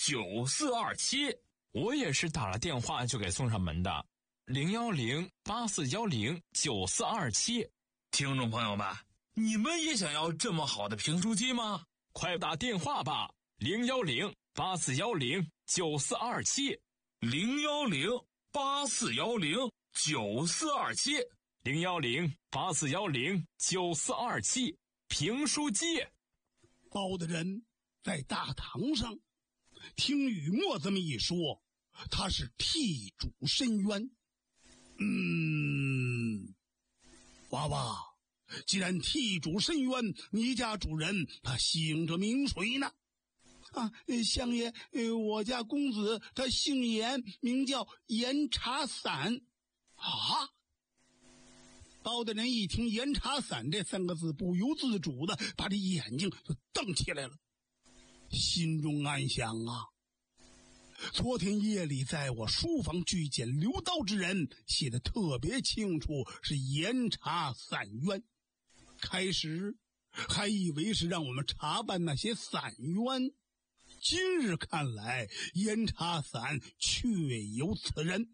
9427。 我也是打了电话就给送上门的，010-8410-9427。 听众朋友们，你们也想要这么好的评书机吗？ 快打电话吧，010-8410-9427。 010-8410-9427。 010-8410-9427。评书机。 包大人在大堂上听雨墨这么一说，他是替主申冤。娃娃，既然替主申冤，你家主人他姓着名谁呢？相爷，我家公子他姓严，名叫严茶伞。包大人一听严茶伞这3个字，不由自主的把这眼睛就瞪起来了，心中暗想昨天夜里在我书房拒捡留刀之人写的特别清楚，是严茶伞冤。开始还以为是让我们查办那些伞冤，今日看来严茶伞确有此人。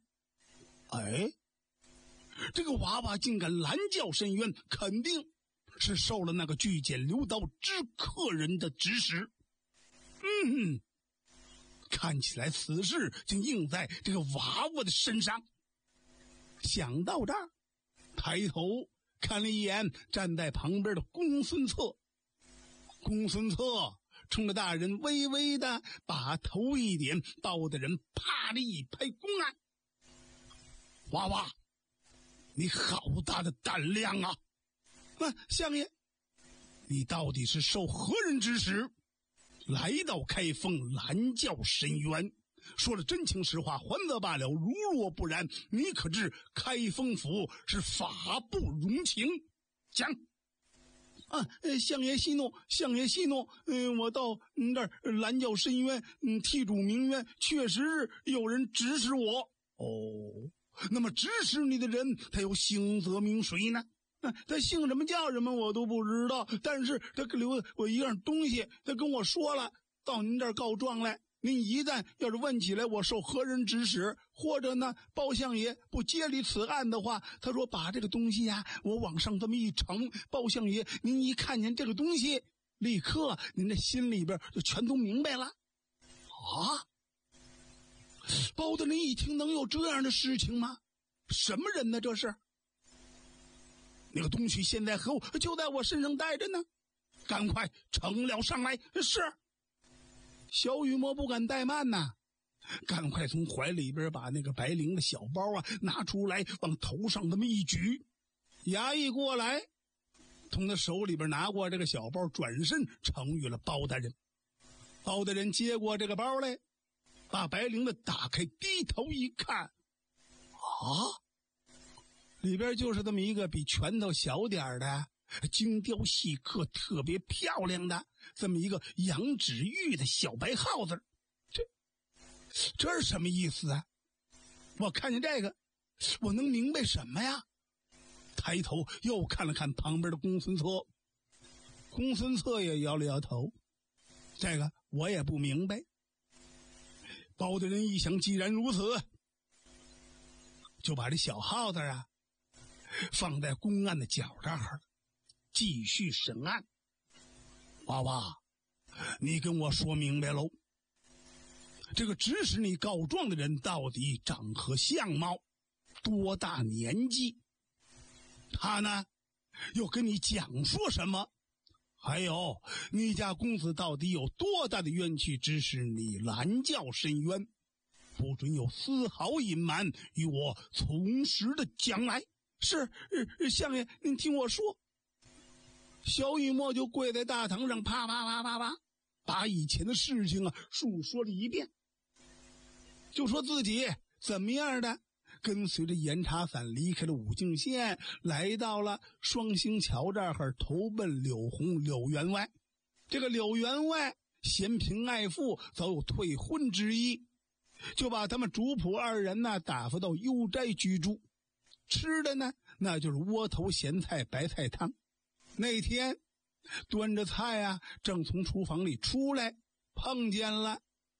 这个娃娃竟敢拦轿申冤，肯定是受了那个拒捡留刀之客人的指使。看起来此事竟应在这个娃娃的身上。想到这儿，抬头看了一眼站在旁边的公孙策。公孙策冲着大人微微的把头一点，包大人啪的一拍公案：娃娃，你好大的胆量啊！相爷，你到底是受何人指使来到开封拦轿申冤？说了真情实话，还则罢了，如若不然，你可知开封府是法不容情。讲。相爷息怒，相爷息怒。我到您这儿拦轿申冤，替主鸣冤，确实是有人指使我。那么指使你的人他有姓则名谁呢？他姓什么叫什么我都不知道，但是他留我一样东西，他跟我说了到您这儿告状来。您一旦要是问起来我受何人指使，或者呢包相爷不接理此案的话，他说把这个东西我往上这么一呈，包相爷您一看见这个东西，立刻您的心里边就全都明白了。包大人一听，能有这样的事情吗？什么人呢这是？那个东西现在就在我身上带着呢，赶快呈了上来。是。小雨墨不敢怠慢呐，赶快从怀里边把那个白绫的小包拿出来，往头上这么一举。衙役过来，从他手里边拿过这个小包，转身呈与了包大人。包大人接过这个包来，把白绫的打开，低头一看，里边就是这么一个比拳头小点的精雕细刻特别漂亮的这么一个羊脂玉的小白耗子。这是什么意思啊？我看见这个我能明白什么呀？抬头又看了看旁边的公孙策，公孙策也摇了摇头，这个我也不明白。包大人一想，既然如此，就把这小耗子放在公案的角这儿，继续审案。娃娃，你跟我说明白喽，这个指使你告状的人到底长何相貌，多大年纪，他呢又跟你讲说什么，还有你家公子到底有多大的冤气，指使你拦轿申冤，不准有丝毫隐瞒，与我从实的讲来。是，相爷您听我说。小雨墨就跪在大堂上，啪啪啪啪啪把以前的事情述说了一遍，就说自己怎么样的跟随着严茶伞离开了武敬县，来到了双星桥这儿，投奔柳红柳员外。这个柳员外嫌贫爱富，早有退婚之意，就把他们主仆2人打发到幽斋居住，吃的呢那就是窝头咸菜白菜汤。那天端着菜正从厨房里出来，碰见了